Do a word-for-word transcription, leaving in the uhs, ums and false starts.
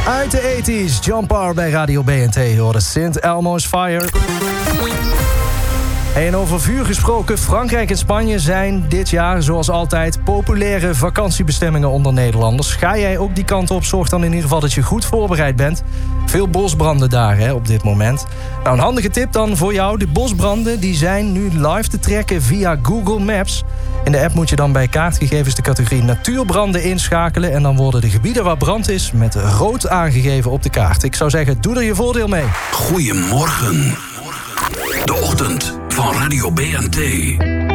Uit de tachtiger, John Parr bij Radio B N T. Je hoorde Saint Elmo's Fire. En over vuur gesproken, Frankrijk en Spanje zijn dit jaar, zoals altijd, populaire vakantiebestemmingen onder Nederlanders. Ga jij ook die kant op, zorg dan in ieder geval dat je goed voorbereid bent. Veel bosbranden daar hè, op dit moment. Nou, een handige tip dan voor jou. De bosbranden die zijn nu live te trekken via Google Maps. In de app moet je dan bij kaartgegevens de categorie natuurbranden inschakelen. En dan worden de gebieden waar brand is met rood aangegeven op de kaart. Ik zou zeggen, doe er je voordeel mee. Goedemorgen. De ochtend van Radio B N T.